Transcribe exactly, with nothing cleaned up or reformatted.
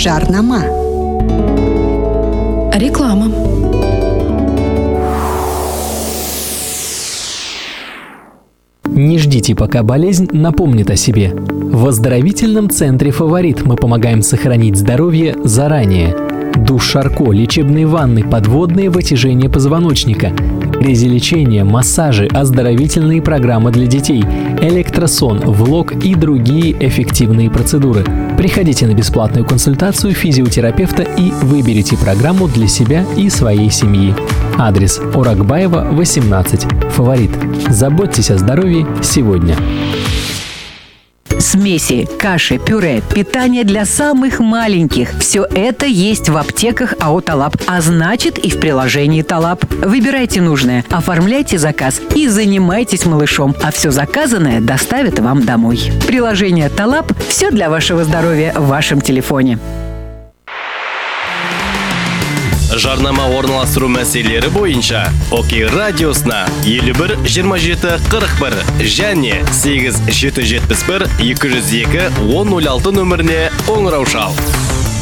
Жарнама. Реклама. Не ждите, пока болезнь напомнит о себе. В оздоровительном центре «Фаворит» мы помогаем сохранить здоровье заранее. Душ Шарко, лечебные ванны, подводные вытяжения позвоночника, резелечение, массажи, оздоровительные программы для детей, электросон, влог и другие эффективные процедуры. Приходите на бесплатную консультацию физиотерапевта и выберите программу для себя и своей семьи. Адрес: Оракбаева, восемнадцать. «Фаворит». Заботьтесь о здоровье сегодня. Смеси, каши, пюре, питание для самых маленьких. Все это есть в аптеках АО «Талаб», а значит и в приложении «Талаб». Выбирайте нужное, оформляйте заказ и занимайтесь малышом, а все заказанное доставят вам домой. Приложение «Талаб» – все для вашего здоровья в вашем телефоне. Жарнама орналастыру мәселелері бойынша Окей радиосына елу бир жыйырма жети кырк бир және сегиз жети жетимиш бир эки жүз эки он ноль алты нөміріне қоңырау шал.